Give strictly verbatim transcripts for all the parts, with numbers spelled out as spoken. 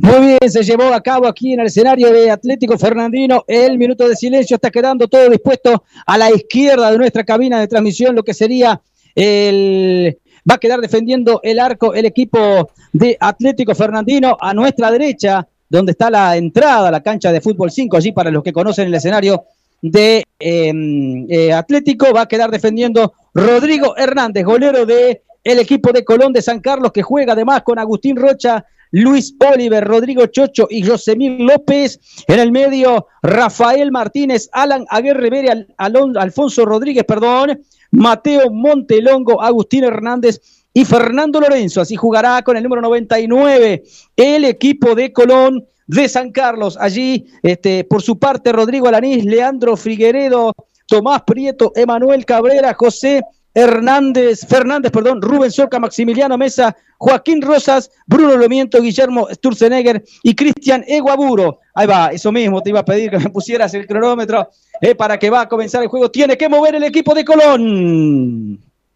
Muy bien, se llevó a cabo aquí en el escenario de Atlético Fernandino el minuto de silencio. Está quedando todo dispuesto a la izquierda de nuestra cabina de transmisión, lo que sería el... Va a quedar defendiendo el arco el equipo de Atlético Fernandino. A nuestra derecha, donde está la entrada a la cancha de fútbol cinco, allí para los que conocen el escenario de eh, eh, Atlético, va a quedar defendiendo Rodrigo Hernández, golero de el equipo de Colón de San Carlos, que juega además con Agustín Rocha, Luis Oliver, Rodrigo Chocho y Josemir López. En el medio, Rafael Martínez, Alan Aguirre Rivera, Al Alfonso Rodríguez, perdón, Mateo Montelongo, Agustín Hernández y Fernando Lorenzo. Así jugará con el número noventa y nueve el equipo de Colón de San Carlos. Allí, este, por su parte, Rodrigo Alanís, Leandro Figueredo, Tomás Prieto, Emanuel Cabrera, José Hernández, Fernández, perdón, Rubén Soca, Maximiliano Mesa, Joaquín Rosas, Bruno Lomiento, Guillermo Sturzenegger y Cristian Eguaburo. Ahí va, eso mismo te iba a pedir que me pusieras el cronómetro eh, para que va a comenzar el juego. Tiene que mover el equipo de Colón.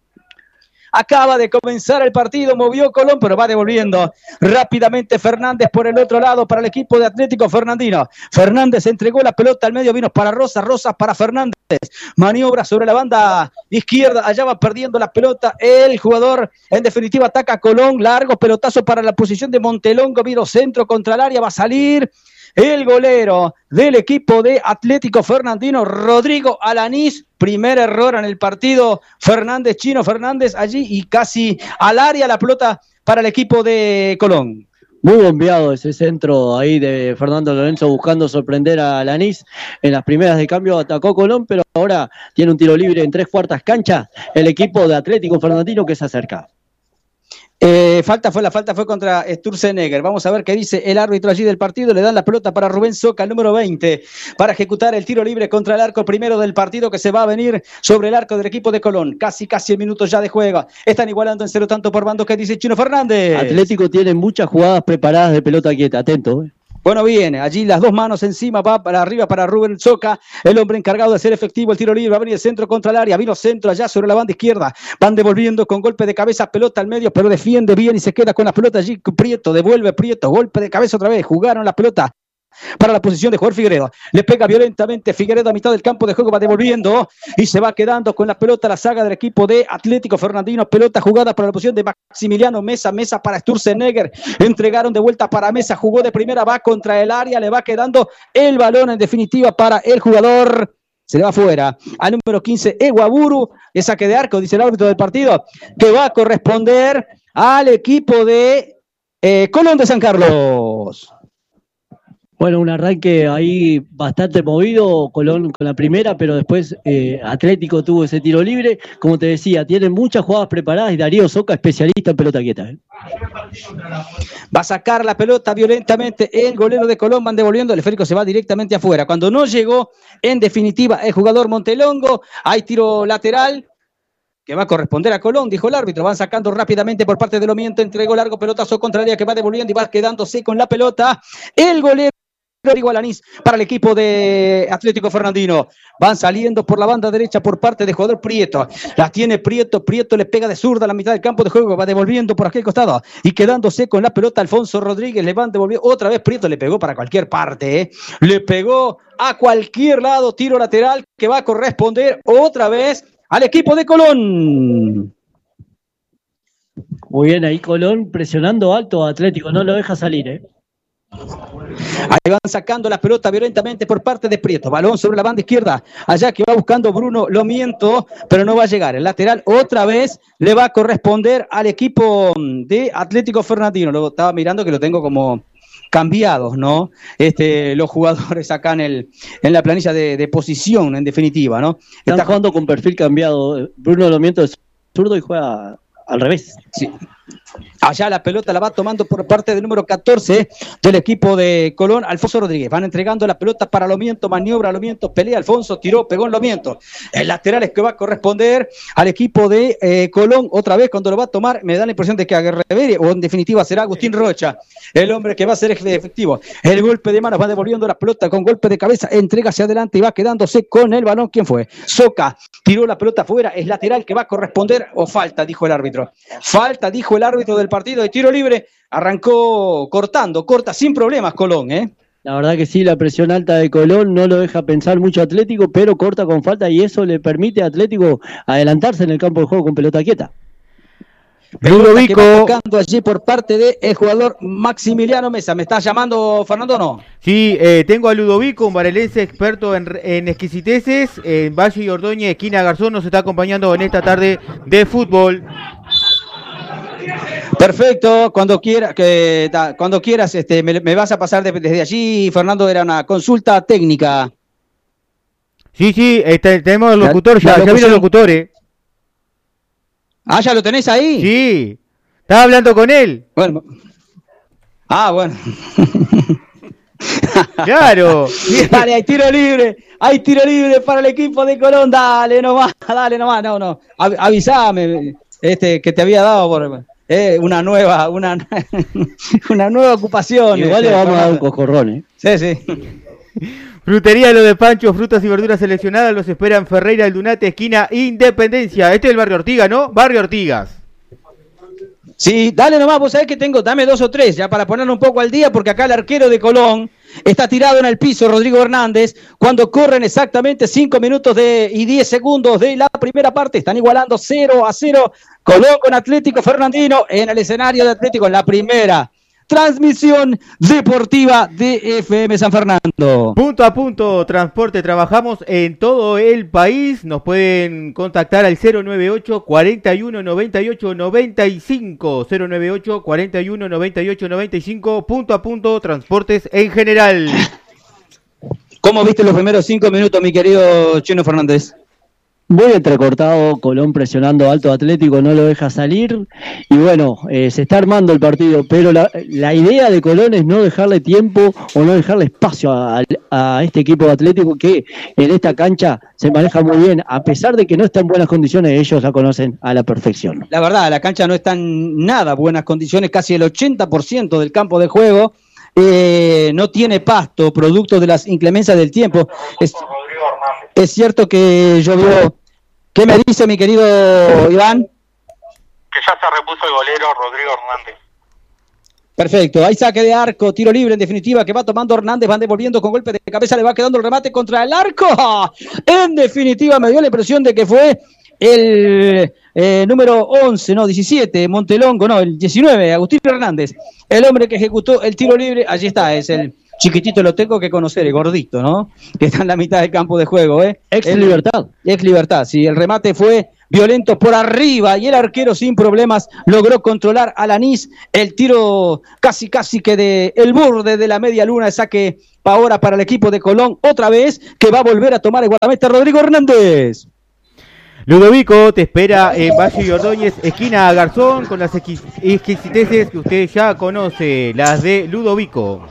Acaba de comenzar el partido, movió Colón, pero va devolviendo rápidamente Fernández por el otro lado para el equipo de Atlético Fernandino. Fernández entregó la pelota al medio, vino para Rosas, Rosas para Fernández. Maniobra sobre la banda izquierda, allá va perdiendo la pelota el jugador, en definitiva ataca a Colón, largo pelotazo para la posición de Montelongo, vino centro contra el área, va a salir el golero del equipo de Atlético Fernandino, Rodrigo Alanís. Primer error en el partido, Fernández, Chino Fernández allí y casi al área la pelota para el equipo de Colón. Muy bombeado ese centro ahí de Fernando Lorenzo buscando sorprender a Alanís. En las primeras de cambio atacó Colón, pero ahora tiene un tiro libre en tres cuartas canchas el equipo de Atlético Fernandino que se acerca. Eh, falta fue la falta fue contra Sturzenegger. Vamos a ver qué dice el árbitro allí del partido. Le dan la pelota para Rubén Soca, el número veinte, para ejecutar el tiro libre contra el arco primero del partido que se va a venir sobre el arco del equipo de Colón. Casi, casi el minuto ya de juego. Están igualando en cero tanto por bando. ¿Qué dice Chino Fernández? Atlético tiene muchas jugadas preparadas de pelota quieta. Atento, eh. Bueno, viene, allí las dos manos encima, va para arriba para Rubén Soca, el hombre encargado de hacer efectivo el tiro libre, va a venir el centro contra el área, vino centro allá sobre la banda izquierda, van devolviendo con golpe de cabeza, pelota al medio, pero defiende bien y se queda con la pelota allí, Prieto, devuelve Prieto, golpe de cabeza otra vez, jugaron la pelota para la posición de jugador Figueredo, le pega violentamente Figueredo a mitad del campo de juego, va devolviendo y se va quedando con la pelota la saga del equipo de Atlético Fernandino, pelota jugada para la posición de Maximiliano Mesa, Mesa para Sturzenegger, entregaron de vuelta para Mesa, jugó de primera, va contra el área, le va quedando el balón en definitiva para el jugador, se le va afuera, al número quince Eguaburu, es saque de arco, dice el árbitro del partido, que va a corresponder al equipo de eh, Colón de San Carlos. Bueno, un arranque ahí bastante movido, Colón con la primera, pero después eh, Atlético tuvo ese tiro libre. Como te decía, tienen muchas jugadas preparadas y Darío Soca, especialista en pelota quieta. ¿eh? Va a sacar la pelota violentamente el golero de Colón, van devolviendo, el esférico se va directamente afuera. Cuando no llegó, en definitiva, el jugador Montelongo, hay tiro lateral que va a corresponder a Colón, dijo el árbitro, van sacando rápidamente por parte de Lomiento, entregó largo pelotazo contraria que va devolviendo y va quedándose con la pelota el golero Rodrigo Alanís para el equipo de Atlético Fernandino. Van saliendo por la banda derecha por parte de jugador Prieto. La tiene Prieto, Prieto le pega de zurda a la mitad del campo de juego, va devolviendo por aquel costado y quedándose con la pelota Alfonso Rodríguez, le van devolviendo otra vez Prieto, le pegó para cualquier parte, ¿eh? Le pegó a cualquier lado, tiro lateral que va a corresponder otra vez al equipo de Colón. Muy bien, ahí Colón presionando alto a Atlético, no lo deja salir, ¿eh? Ahí van sacando la pelota violentamente por parte de Prieto, balón sobre la banda izquierda, allá que va buscando Bruno Lomiento, pero no va a llegar, el lateral otra vez le va a corresponder al equipo de Atlético Fernandino, lo estaba mirando que lo tengo como cambiados, ¿no? Este, los jugadores acá en el en la planilla de, de posición, en definitiva, ¿no? Están Está jugando con perfil cambiado, Bruno Lomiento es zurdo y juega al revés. Sí. Allá la pelota la va tomando por parte del número catorce del equipo de Colón, Alfonso Rodríguez. Van entregando la pelota para Lomiento, maniobra Lomiento, pelea Alfonso, tiró, pegó en Lomiento. El lateral es que va a corresponder al equipo de eh, Colón. Otra vez cuando lo va a tomar, me da la impresión de que Aguirre o en definitiva será Agustín Rocha, el hombre que va a ser efectivo. El golpe de manos va devolviendo la pelota con golpe de cabeza, entrega hacia adelante y va quedándose con el balón. ¿Quién fue? Soca, tiró la pelota afuera, es lateral que va a corresponder o falta, dijo el árbitro. Falta, dijo el el árbitro del partido de tiro libre, arrancó cortando, corta sin problemas Colón, ¿eh? La verdad que sí, la presión alta de Colón no lo deja pensar mucho a Atlético, pero corta con falta y eso le permite a Atlético adelantarse en el campo de juego con pelota quieta. Ludovico que va tocando allí por parte del jugador Maximiliano Mesa. ¿Me estás llamando, Fernando, o no? Sí, eh, tengo a Ludovico, un varelense experto en, en exquisiteces, en Valle y Ordóñez, esquina Garzón, nos está acompañando en esta tarde de fútbol. Perfecto, cuando quiera, que, da, cuando quieras este, me, me vas a pasar de, desde allí, Fernando, era una consulta técnica. Sí, sí, este, tenemos el locutor, ya, ya vino el locutor, ¿eh? Ah, ¿ya lo tenés ahí? Sí, estaba hablando con él. Bueno. Ah, bueno. Claro. Dale, hay tiro libre, hay tiro libre para el equipo de Colón, dale nomás, dale nomás, no, no, avísame, este, que te había dado por eh, una nueva, una, una nueva ocupación. Igual este, le vamos a dar un coscorrón, ¿eh? Sí, sí. Frutería Lo de Pancho, frutas y verduras seleccionadas, los esperan Ferreira, El Dunate, esquina Independencia. Este es el barrio Ortigas, ¿no? Barrio Ortigas. Sí, dale nomás, vos sabés que tengo, dame dos o tres ya para ponerlo un poco al día, porque acá el arquero de Colón está tirado en el piso, Rodrigo Hernández, cuando corren exactamente cinco minutos de, y diez segundos de la primera parte, están igualando cero a cero, Colón con Atlético Fernandino en el escenario de Atlético en la primera transmisión deportiva de F M San Fernando. Punto a punto, transporte, trabajamos en todo el país, nos pueden contactar al cero nueve ocho, cuarenta y uno, noventa y ocho, noventa y cinco, cero nueve ocho, cuarenta y uno, noventa y ocho, noventa y cinco, punto a punto, transportes en general. ¿Cómo viste los primeros cinco minutos, mi querido Chino Fernández? Muy entrecortado, Colón presionando alto Atlético, no lo deja salir y bueno, eh, se está armando el partido, pero la, la idea de Colón es no dejarle tiempo o no dejarle espacio a, a este equipo de Atlético que en esta cancha se maneja muy bien, a pesar de que no está en buenas condiciones, ellos la conocen a la perfección. La verdad, la cancha no está en nada buenas condiciones, casi el ochenta por ciento del campo de juego eh, no tiene pasto, producto de las inclemencias del tiempo. Es, es cierto que llovió. ¿Qué me dice mi querido Iván? Que ya se repuso el golero Rodrigo Hernández. Perfecto, hay saque de arco, tiro libre en definitiva que va tomando Hernández, van devolviendo con golpe de cabeza, le va quedando el remate contra el arco. En definitiva me dio la impresión de que fue el eh, número once, no, diecisiete, Montelongo, no, el diecinueve, Agustín Hernández, el hombre que ejecutó el tiro libre. Allí está, es el chiquitito, lo tengo que conocer, el gordito, ¿no? Que está en la mitad del campo de juego, ¿eh? Ex el, Libertad. Ex Libertad, sí, el remate fue violento por arriba y el arquero sin problemas logró controlar al Anís. El tiro casi casi que de el borde de la media luna, de saque ahora para el equipo de Colón, otra vez que va a volver a tomar el guardameta Rodrigo Hernández. Ludovico te espera en Valle y Ordóñez, esquina Garzón, con las exquisiteces que usted ya conoce, las de Ludovico.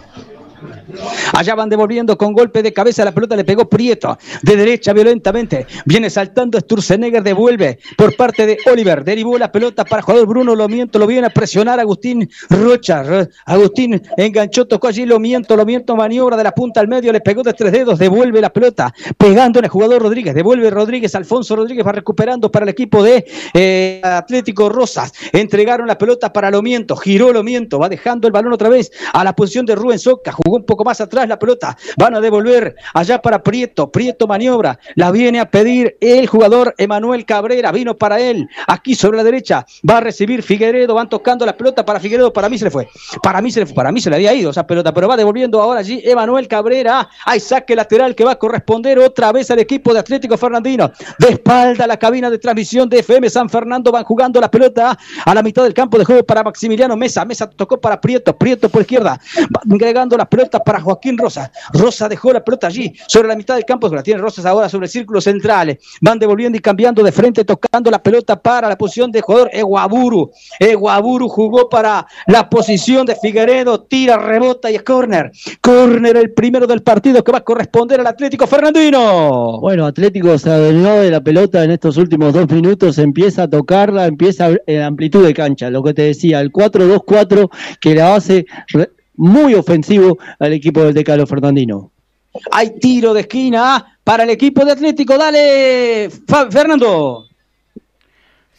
Allá van devolviendo con golpe de cabeza, la pelota le pegó Prieto, de derecha violentamente, viene saltando Sturzenegger, devuelve por parte de Oliver, derivó la pelota para el jugador Bruno Lomiento, lo viene a presionar Agustín Rocha, Agustín enganchó, tocó allí Lomiento, Lomiento maniobra de la punta al medio, le pegó de tres dedos, devuelve la pelota, pegando en el jugador Rodríguez, devuelve Rodríguez, Alfonso Rodríguez va recuperando para el equipo de eh, Atlético Rosas, entregaron la pelota para Lomiento, giró Lomiento, va dejando el balón otra vez a la posición de Rubén Soca, jugó un poco más atrás la pelota, van a devolver allá para Prieto, Prieto maniobra, la viene a pedir el jugador Emanuel Cabrera, vino para él, aquí sobre la derecha, va a recibir Figueredo, van tocando la pelota para Figueredo, para mí se le fue, para mí se le fue, para mí se le había ido esa pelota, pero va devolviendo ahora allí Emanuel Cabrera, hay saque lateral que va a corresponder otra vez al equipo de Atlético Fernandino, de espalda a la cabina de transmisión de F M San Fernando, van jugando la pelota a la mitad del campo de juego para Maximiliano Mesa, Mesa tocó para Prieto, Prieto por izquierda, va agregando la pelota para Joaquín Rosa, Rosa dejó la pelota allí, sobre la mitad del campo, la tiene Rosas ahora sobre el círculo central, van devolviendo y cambiando de frente, tocando la pelota para la posición del jugador Eguaburu, Eguaburu jugó para la posición de Figueredo, tira, rebota y es córner, córner el primero del partido que va a corresponder al Atlético Fernandino. Bueno, Atlético se adueñó de la pelota en estos últimos dos minutos, empieza a tocarla, empieza en amplitud de cancha, lo que te decía, el cuatro dos cuatro que la hace muy ofensivo al equipo del Decano Fernandino. Hay tiro de esquina para el equipo de Atlético. Dale, Fernando.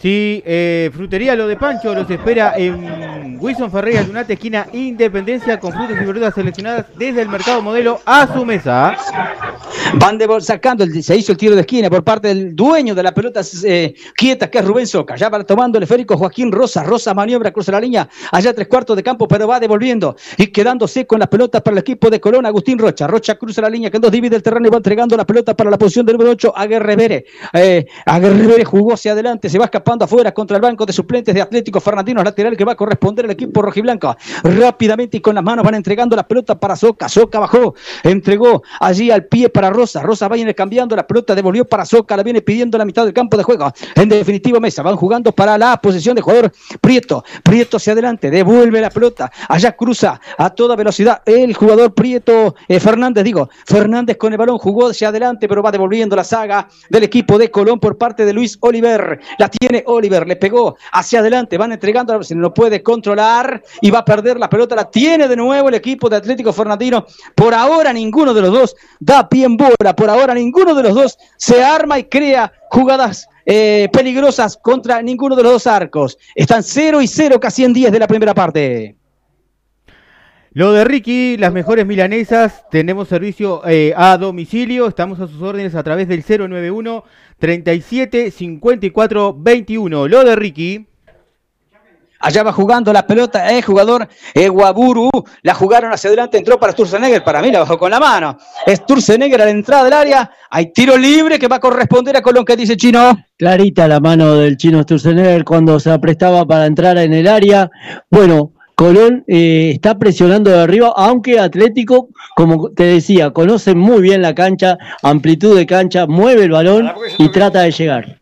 Sí, eh, Frutería Lo de Pancho los espera en Wilson Ferreira Lunate, esquina Independencia, con frutas y verduras seleccionadas desde el mercado modelo a su mesa. Van de sacando, el, se hizo el tiro de esquina por parte del dueño de la pelota eh, quieta, que es Rubén Soca. Ya va tomando el esférico Joaquín Rosa. Rosa maniobra, cruza la línea, allá tres cuartos de campo, pero va devolviendo y quedándose con las pelotas para el equipo de Colón. Agustín Rocha. Rocha cruza la línea, que en dos divide el terreno y va entregando la pelota para la posición del número ocho a Guerrevere. Eh, a Guerrevere jugó hacia adelante, se va escapando afuera contra el banco de suplentes de Atlético Fernandino, lateral que va a corresponder al equipo rojiblanco. Rápidamente y con las manos van entregando la pelota para Soca. Soca bajó, entregó allí al pie para Rosa. Rosa va cambiando la pelota, devolvió para Soca, la viene pidiendo a la mitad del campo de juego. En definitiva, Mesa, van jugando para la posición de jugador Prieto. Prieto hacia adelante, devuelve la pelota, allá cruza a toda velocidad el jugador Prieto, eh, Fernández, digo, Fernández con el balón, jugó hacia adelante, pero va devolviendo la saga del equipo de Colón por parte de Luis Oliver. La tiene Oliver, le pegó hacia adelante, van entregando, se no puede controlar y va a perder la pelota, la tiene de nuevo el equipo de Atlético Fernandino. Por ahora ninguno de los dos da pie en bola, por ahora ninguno de los dos se arma y crea jugadas eh, peligrosas contra ninguno de los dos arcos. Están cero y cero casi en diez de la primera parte. Lo de Ricky, las mejores milanesas, tenemos servicio eh, a domicilio, estamos a sus órdenes a través del cero nueve uno, treinta y siete, cincuenta y cuatro, veintiuno. Lo de Ricky. Allá va jugando la pelota el eh, jugador eh, Guaburu, la jugaron hacia adelante, entró para Sturzenegger, para mí la bajó con la mano. Sturzenegger a la entrada del área, hay tiro libre que va a corresponder a Colón, que dice Chino. Clarita la mano del chino Sturzenegger cuando se aprestaba para entrar en el área. Bueno, Colón eh, está presionando de arriba, aunque Atlético, como te decía, conoce muy bien la cancha, amplitud de cancha, mueve el balón y trata de llegar.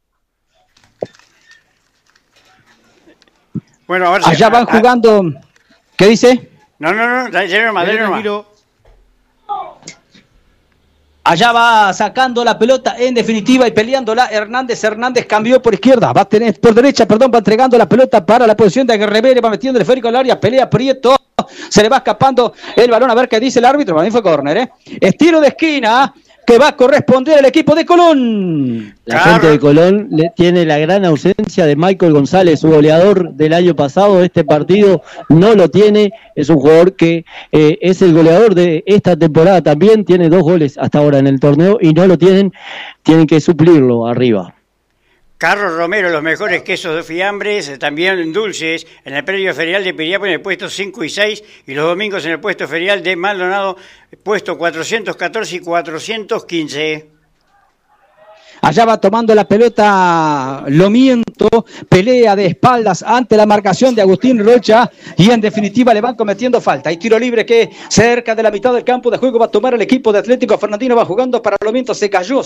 Bueno, a ver, allá van a, jugando. ¿Qué dice? No, no, no, dale nomás, dale nomás. Allá va sacando la pelota en definitiva y peleándola Hernández. Hernández cambió por izquierda, va a tener por derecha, perdón, va entregando la pelota para la posición de Guerrevere, va metiendo el esférico al área, pelea Prieto, se le va escapando el balón, a ver qué dice el árbitro. Para mí fue córner, ¿eh? Estilo de esquina que va a corresponder al equipo de Colón. La gente de Colón le tiene la gran ausencia de Michael González, su goleador del año pasado. Este partido no lo tiene, es un jugador que eh, es el goleador de esta temporada también, tiene dos goles hasta ahora en el torneo y no lo tienen, tienen que suplirlo arriba. Carlos Romero, los mejores quesos de fiambres, también dulces, en el predio ferial de Piriápolis en el puesto cinco y seis, y los domingos en el puesto ferial de Maldonado, puesto cuatrocientos catorce y cuatrocientos quince. Allá va tomando la pelota Lomiento, pelea de espaldas ante la marcación de Agustín Rocha y en definitiva le van cometiendo falta. Hay tiro libre que cerca de la mitad del campo de juego va a tomar el equipo de Atlético Fernandino, va jugando para Lomiento, se cayó.